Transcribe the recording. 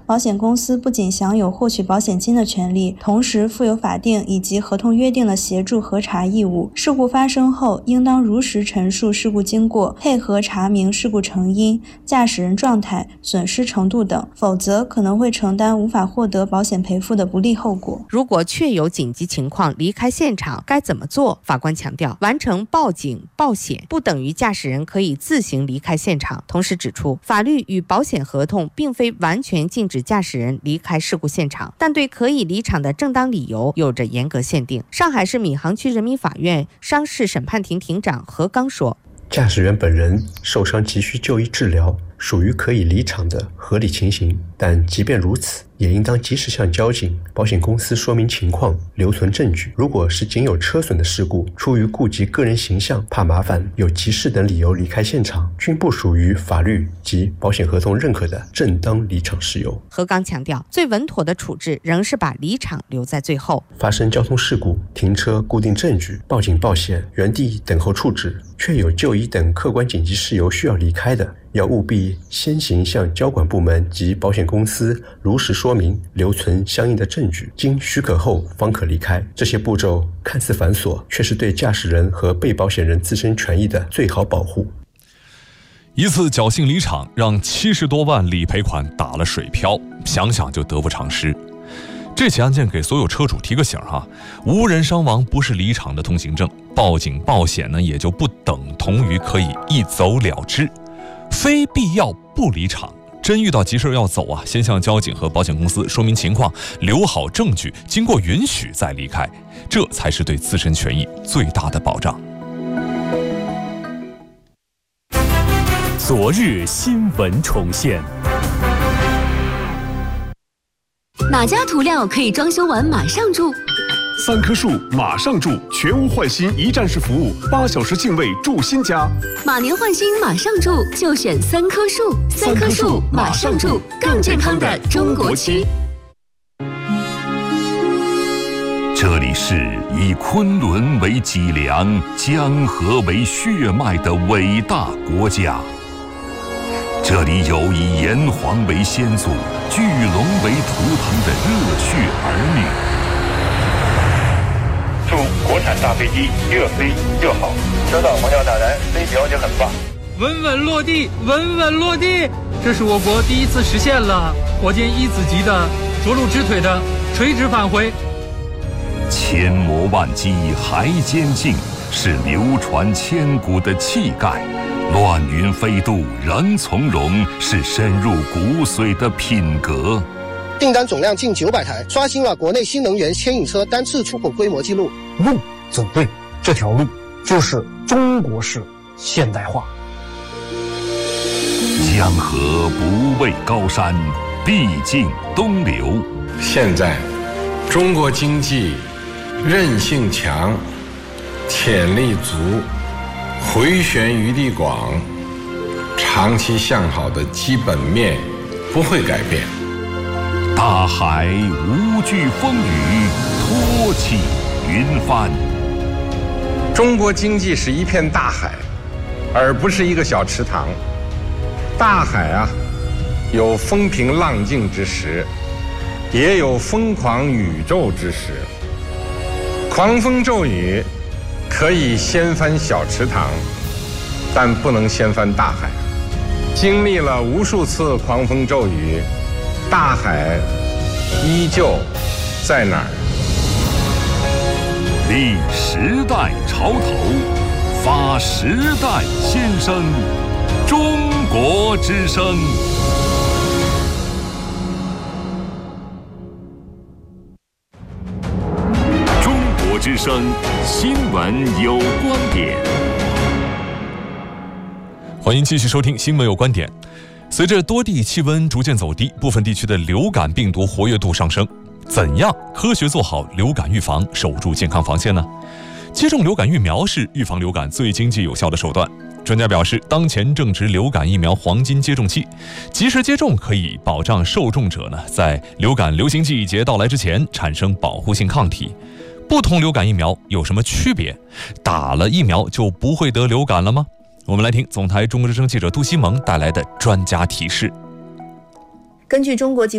保险公司不仅享有获取保险金的权利，同时负有法定以及合同约定的协助核查义务。事故发生后，应当如实陈述事故经过，配合查明事故成因、驾驶人状态、损失程度等，否则可能会承担无法获得保险赔付的不利后果。 如果确有紧急情况离开现场，该怎么做？法官强调，完成报警报险不等于驾驶人可以自行离开现场。同时指出，法律与保险合同并非完全禁止驾驶人离开事故现场，但对可以离场的正当理由有着严格限定。上海市闵行区人民法院商事审判庭庭长何刚说， 驾驶员本人受伤急需就医治疗，属于可以离场的合理情形，但即便如此，也应当及时向交警、保险公司说明情况，留存证据。如果是仅有车损的事故，出于顾及个人形象、怕麻烦、有急事等理由离开现场，均不属于法律及保险合同认可的正当离场事由。 何刚强调，最稳妥的处置仍是把离场留在最后。 发生交通事故，停车固定证据、报警报险、原地等候处置，确有就医等客观紧急事由需要离开的，要务必先行向交管部门及保险公司如实说明，留存相应的证据，经许可后方可离开。这些步骤看似繁琐，却是对驾驶人和被保险人自身权益的最好保护。 一次侥幸离场，让70多万理赔款打了水漂，想想就得不偿失。这起案件给所有车主提个醒哈，无人伤亡不是离场的通行证，报警报险呢也就不等同于可以一走了之，非必要不离场。真遇到急事要走啊，先向交警和保险公司说明情况，留好证据，经过允许再离开，这才是对自身权益最大的保障。 昨日新闻重现。 哪家涂料可以装修完马上住 ？3棵树马上住，全屋换新一站式服务，8小时净位住新家。 马年换新马上住，就选3棵树。3棵树马上住，更健康的中国区。 这里是以昆仑为脊梁、江河为血脉的伟大国家。这里有以炎黄为先祖、巨龙为图腾的热血儿女。 祝国产大飞机越飞越好，收到黄教大人，飞表姐很棒， 稳稳落地，稳稳落地。这是我国第一次实现了火箭1子级的着陆直腿的垂直返回。 千磨万击还坚劲，是流传千古的气概。乱云飞渡人从容，是深入骨髓的品格。 订单总量近900台，刷新了国内新能源牵引车单次出口规模记录。 路走对，这条路就是中国式现代化。 江河不畏高山，必经东流。 现在中国经济韧性强，潜力足，回旋余地广，长期向好的基本面不会改变。 大海无惧风雨，托起云帆。 中国经济是一片大海，而不是一个小池塘。大海啊，有风平浪静之时，也有疯狂宇宙之时。狂风骤雨可以掀翻小池塘，但不能掀翻大海。经历了无数次狂风骤雨，大海依旧在哪儿？ 立时代潮头，发时代先声，中国之声。中国之声新闻有观点。 欢迎继续收听新闻有观点。随着多地气温逐渐走低，部分地区的流感病毒活跃度上升，怎样科学做好流感预防，守住健康防线呢？接种流感疫苗是预防流感最经济有效的手段。专家表示，当前正值流感疫苗黄金接种期，及时接种可以保障受众者在流感流行季节到来之前产生保护性抗体。不同流感疫苗有什么区别？打了疫苗就不会得流感了吗？我们来听总台中国之声记者杜西蒙带来的专家提示。 根据中国疾